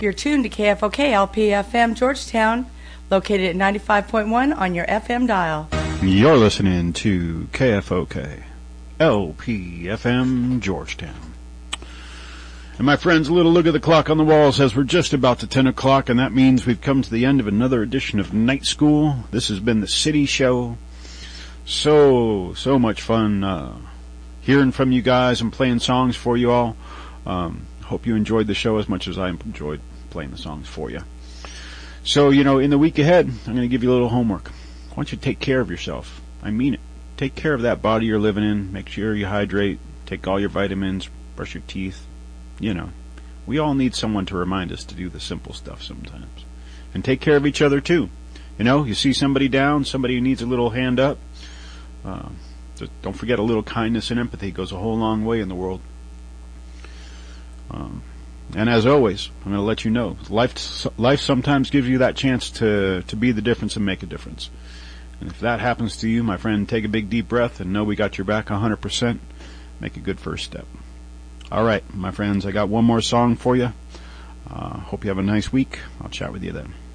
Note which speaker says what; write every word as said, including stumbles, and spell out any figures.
Speaker 1: You're tuned to K F O K L P F M Georgetown, located at ninety-five point one on your F M dial.
Speaker 2: You're listening to K F O K L P F M Georgetown. And my friends, a little look at the clock on the wall says we're just about to ten o'clock, and that means we've come to the end of another edition of Night School. This has been the City Show. So, so much fun uh, hearing from you guys and playing songs for you all. Um, hope you enjoyed the show as much as I enjoyed playing the songs for you. So, you know, in the week ahead, I'm going to give you a little homework. I want you to take care of yourself. I mean it. Take care of that body you're living in. Make sure you hydrate. Take all your vitamins. Brush your teeth. You know, we all need someone to remind us to do the simple stuff sometimes. And take care of each other, too. You know, you see somebody down, somebody who needs a little hand up. Uh, just don't forget a little kindness and empathy goes a whole long way in the world. Um, and as always, I'm going to let you know, life life sometimes gives you that chance to, to be the difference and make a difference. And if that happens to you, my friend, take a big deep breath and know we got your back one hundred percent. Make a good first step. All right, my friends, I got one more song for you. Uh, hope you have a nice week. I'll chat with you then.